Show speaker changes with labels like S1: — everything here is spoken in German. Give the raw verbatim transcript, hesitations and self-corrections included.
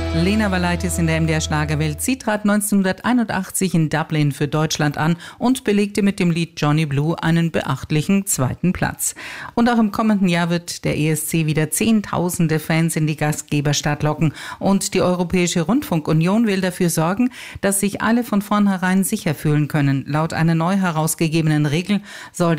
S1: Lena Valaitis in der M D R-Schlagerwelt. Sie trat neunzehnhunderteinundachtzig in Dublin für Deutschland an und belegte mit dem Lied Johnny Blue einen beachtlichen zweiten Platz. Und auch im kommenden Jahr wird der E S C wieder Zehntausende Fans in die Gastgeberstadt locken. Und die Europäische Rundfunkunion will dafür sorgen, dass sich alle von vornherein sicher fühlen können. Laut einer neu herausgegebenen Regel soll